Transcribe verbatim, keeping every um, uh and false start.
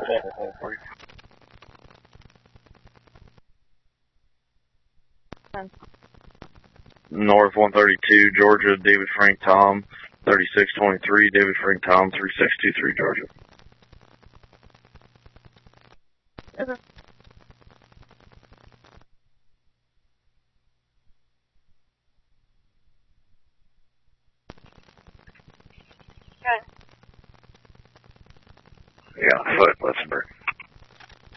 North one thirty-two, Georgia, David Frank Tom, thirty-six twenty-three, David Frank Tom, three six two three, Georgia. Okay. Yeah, foot, Luxembourg.